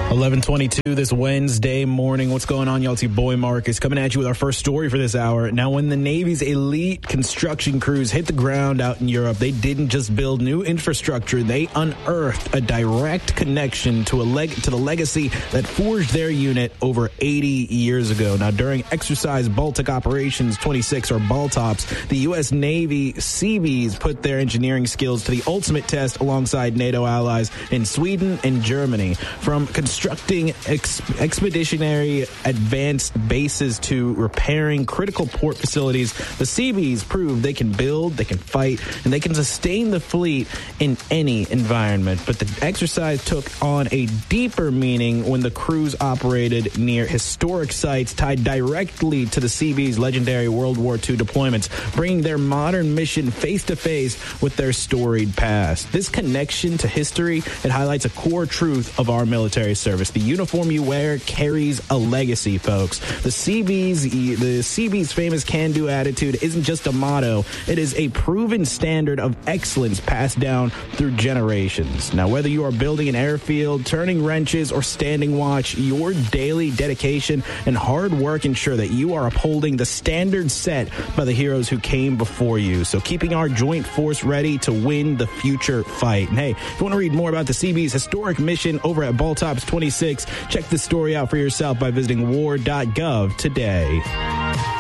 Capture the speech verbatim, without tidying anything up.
eleven twenty-two this Wednesday morning. What's going on, y'all? It's your boy Marcus coming at you with our first story for this hour. Now, when the Navy's elite construction crews hit the ground out in Europe, they didn't just build new infrastructure. They unearthed a direct connection to a leg to the legacy that forged their unit over eighty years ago. Now, during Exercise Baltic Operations twenty-six, or Baltops, the U S Navy Seabees put their engineering skills to the ultimate test alongside NATO allies in Sweden and Germany. From constructing ex- expeditionary advanced bases to repairing critical port facilities, the Seabees proved they can build, they can fight, and they can sustain the fleet in any environment. But the exercise took on a deeper meaning when the crews operated near historic sites tied directly to the Seabees' legendary World War Two deployments, bringing their modern mission face-to-face with their storied past. This connection to history, it highlights a core truth of our military service. The uniform you wear carries a legacy, folks. The Seabees, the Seabees' famous can-do attitude isn't just a motto. It is a proven standard of excellence passed down through generations. Now, whether you are building an airfield, turning wrenches, or standing watch, your daily dedication and hard work ensure that you are upholding the standards set by the heroes who came before you. So keeping our joint force ready to win the future fight. And hey, if you want to read more about the Seabees' historic mission over at Baltops twenty-six, check this story out for yourself by visiting war dot gov today.